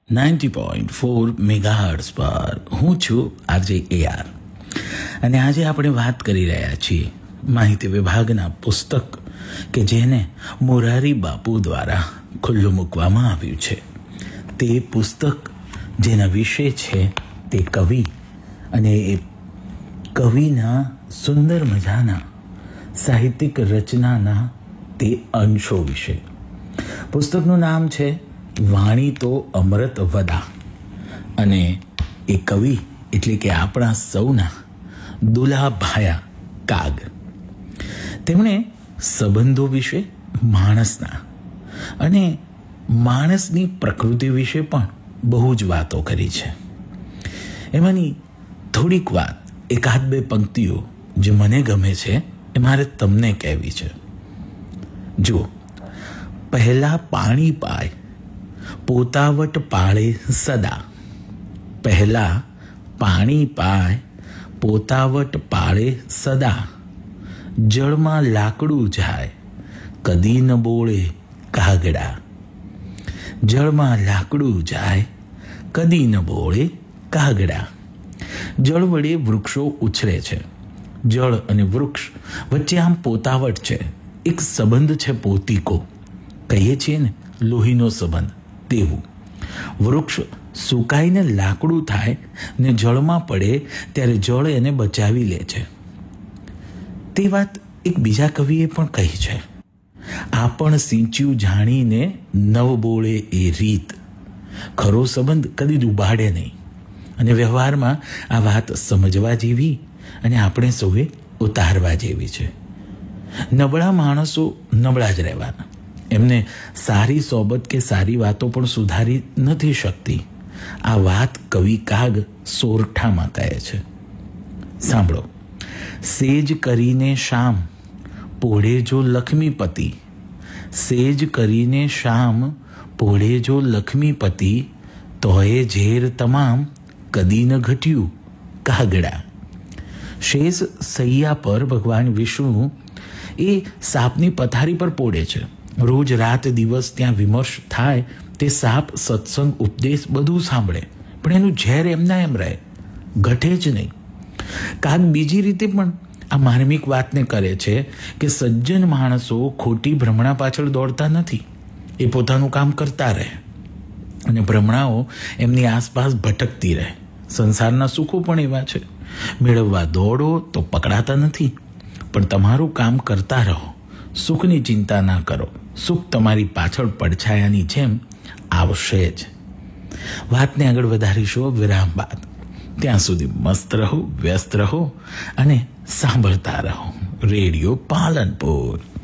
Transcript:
90.4 megahertz પર હું છું આજે AR અને આજે આપણે વાત કરી રહ્યા છીએ માહિતી વિભાગના પુસ્તક કે જેને મોરારી બાપુ દ્વારા ખુલ્લું મૂકવામાં આવ્યું છે. તે પુસ્તક જેના વિશે છે તે કવિ અને એ કવિના સુંદર મજાના સાહિત્યિક રચનાના તે અંશો વિશે. પુસ્તકનું નામ છે વાણી તો અમૃત વદા અને એ કવિ એટલે કે આપણા સૌના દુલાભાયા કાગ. તેમણે સંબંધો વિશે, માણસના અને માણસની પ્રકૃતિ વિશે પણ બહુ જ વાતો કરી છે. એમાંની થોડીક વાત, એકાદ બે પંક્તિઓ જે મને ગમે છે એ મારે તમને કહેવી છે. જુઓ, પહેલા પાણી પાય પોતાવટ પાળે સદા. પહેલા પાણી પાય પોતાવટ પાળે સદા. જળમાં લાકડું જાય કદી ન બોળે કાગડા. જળમાં લાકડું જાય કદી ન બોળે કાગડા. જળ વડે વૃક્ષો ઉછરે છે. જળ અને વૃક્ષ વચ્ચે આમ પોતાવટ છે, એક સંબંધ છે, પોતીકો કહીએ છીએ ને, લોહીનો સંબંધ. તેવું વૃક્ષ સુકાઈને લાકડું થાય ને જળમાં પડે ત્યારે જળ એને બચાવી લે છે. તે વાત એક બીજા કવિએ પણ કહી છે. આપણ સિંચ્યું જાણીને નવ બોળે એ રીત. ખરો સંબંધ કદી ડૂબાડે નહીં. અને વ્યવહારમાં આ વાત સમજવા જેવી અને આપણે સૌએ ઉતારવા જેવી છે. નબળા માણસો નબળા જ રહેવાના. એમને સારી સોબત કે સારી વાતો પણ સુધારી નથી શકતી. આ વાત કવિ કાગ સોરઠામાં કહે છે. સાંભળો. સેજ કરીને શામ પોળે જો લક્ષ્મીપતિ. સેજ કરીને શામ પોળે જો લક્ષ્મીપતિ. તોય ઝેર તમામ કદી ન ઘટ્યું કાગડા. શેષ સૈયા પર ભગવાન વિષ્ણુ એ સાપની પથારી પર પોડે છે. રોજ રાત દિવસ ત્યાં વિમર્શ થાય. તે સાપ સત્સંગ ઉપદેશ બધું સાંભળે પણ એનું ઝેર એમના એમ રહે, ઘટે જ નહીં. કાગ બીજી રીતે પણ આ માર્મિક વાતને કરે છે કે સજ્જન માણસો ખોટી ભ્રમણા પાછળ દોડતા નથી. એ પોતાનું કામ કરતા રહે અને ભ્રમણાઓ એમની આસપાસ ભટકતી રહે. સંસારના સુખો પણ એવા છે. મેળવવા દોડો તો પકડાતા નથી, પણ તમારું કામ કરતા રહો. સુખની ચિંતા ના કરો. સુખ તમારી પાછળ પડછાયાની જેમ આવશે જ. વાતને આગળ વધારીશું વિરામ બાદ. ત્યાં સુધી મસ્ત રહો, વ્યસ્ત રહો અને સાંભળતા રહો રેડિયો પાલનપુર.